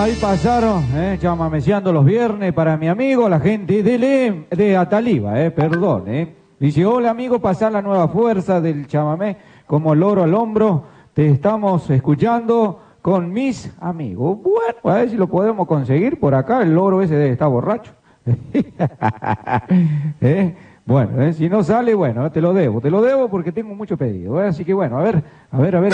ahí pasaron, chamameceando los viernes para mi amigo, la gente de Ataliva, perdón, Dice, hola amigo, pasar la nueva fuerza del chamamé como loro al hombro, te estamos escuchando con mis amigos. Bueno, a ver si lo podemos conseguir por acá, el loro ese debe estar borracho. Bueno, si no sale, bueno, te lo debo porque tengo mucho pedido, así que bueno, a ver.